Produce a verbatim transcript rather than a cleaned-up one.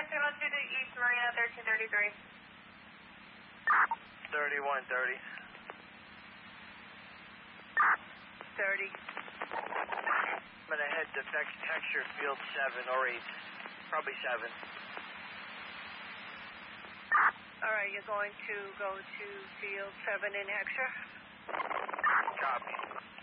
signal to the East Marina, thirteen thirty-three. thirty-one thirty. thirty. I'm going to head to next texture field seven or eight. Probably seven. All right, you're going to go to field seven in Hexer? Copy.